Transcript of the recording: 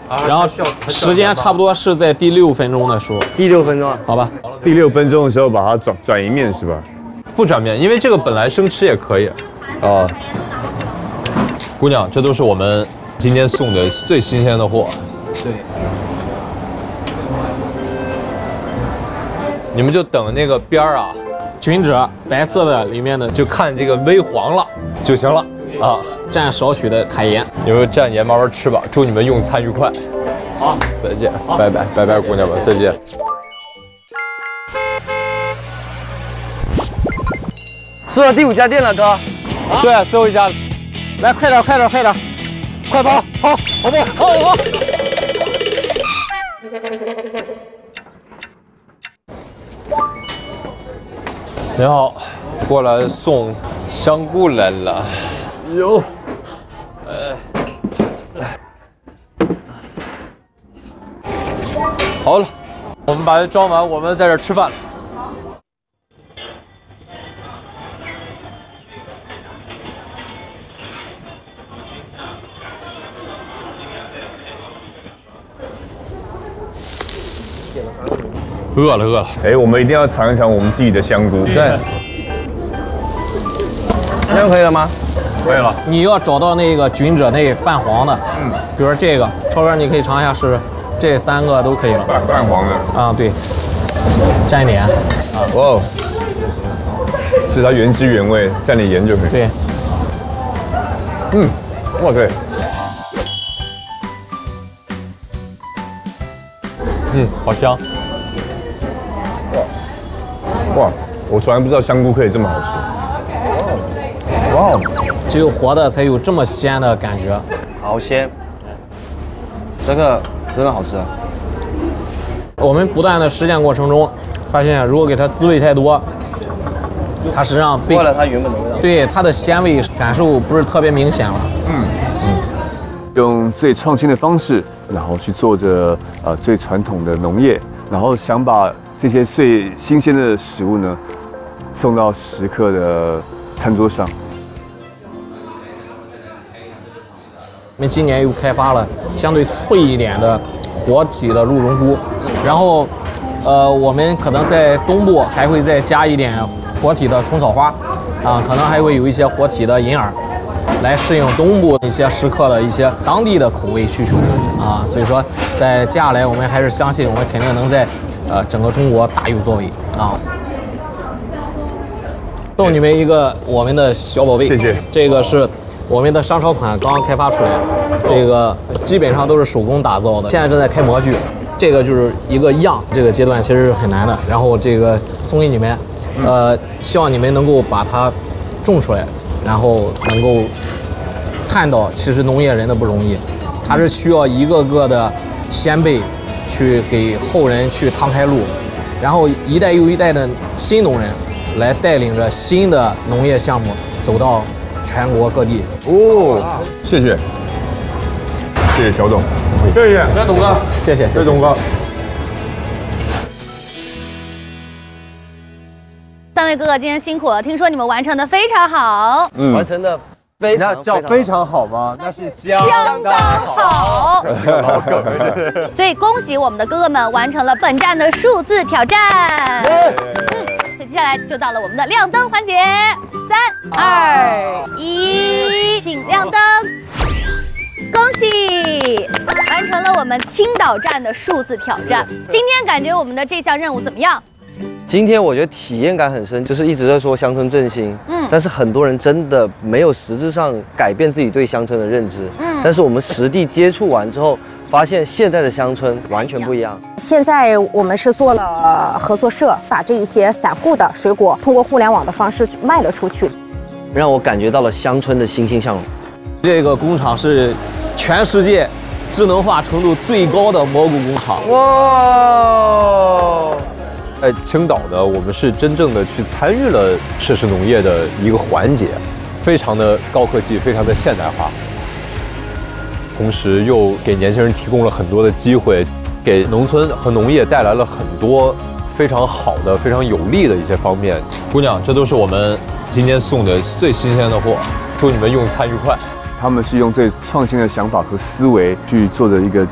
然后时间差不多是在第6分钟的时候。 第6分钟啊？ 好吧。 第6分钟的时候把它转一面是吧？ 不转面，因为这个本来生吃也可以。 哦， 姑娘，这都是我们今天送的最新鲜的货。 对。 你们就等那个边儿啊， 菌褶白色的里面的就看这个微黄了就行了啊。 蘸少许的海盐， 你们蘸盐慢慢吃吧。祝你们用餐愉快。好，再见，拜拜，拜拜，姑娘们，再见。 吃到第5家店了，哥。 对啊，最后一家。 来，快点，快点，快点，快跑，跑，跑步，跑。 你好，过来送香菇来了。 有。 好了，我们把它装完，我们在这儿吃饭。饿了，饿了。 哎，我们一定要尝一尝我们自己的香菇。 对。 这样可以了吗？ 可以了。 你要找到那个菌褶那泛黄的，比如说这个，超哥你可以尝一下试试，这3个都可以了。 泛黄的。 啊，对。蘸一点。啊。 哇。吃它原汁原味，蘸点盐就可以。 对。 哇对。 好香。 哇，我从来不知道香菇可以这么好吃。 哇，只有活的才有这么鲜的感觉。 好鲜，这个真的好吃。 我们不断的实践过程中，发现如果给它滋味太多，它实际上破了它原本的味道。 对，它的鲜味感受不是特别明显了。 用最创新的方式，然后去做着最传统的农业，然后想把这些最新鲜的食物呢送到食客的餐桌上。 我们今年又开发了相对脆一点的活体的鹿茸菇，然后我们可能在东部还会再加一点活体的虫草花，可能还会有一些活体的银耳，来适应东部一些食客的一些当地的口味需求所以说在接下来我们还是相信我们肯定能在整个中国大有作为送你们一个我们的小宝贝， 谢谢。 这个是我们的商超款刚刚开发出来，这个基本上都是手工打造的，现在正在开模具。这个就是一个样，这个阶段其实是很难的。然后这个送给你们，希望你们能够把它种出来，然后能够看到其实农业人的不容易，它是需要一个个的先辈去给后人去趟开路，然后一代又一代的新农人来带领着新的农业项目走到全国各地。 谢谢，谢谢小董，谢谢董哥， 谢谢董哥。 3位哥哥今天辛苦了，听说你们完成的非常好， 完成的非常叫非常好吗？那是相当好。 老梗。 所以恭喜我们的哥哥们完成了本站的数字挑战。所以接下来就到了我们的亮灯环节，3、2、1，请亮灯。恭喜完成了我们青岛站的数字挑战。今天感觉我们的这项任务怎么样？ 今天我觉得体验感很深，就是一直在说乡村振兴，但是很多人真的没有实质上改变自己对乡村的认知，但是我们实地接触完之后，发现现在的乡村完全不一样。 现在我们是做了合作社，把这一些散户的水果通过互联网的方式卖了出去， 让我感觉到了乡村的欣欣向荣。 这个工厂是全世界智能化程度最高的蘑菇工厂。 哇！ 在青岛呢，我们是真正的去参与了赤石农业的一个环节，非常的高科技，非常的现代化，同时又给年轻人提供了很多的机会，给农村和农业带来了很多非常好的、非常有利的一些方面。姑娘，这都是我们今天送的最新鲜的货，祝你们用餐愉快。 他们是用最创新的想法和思维去做的一个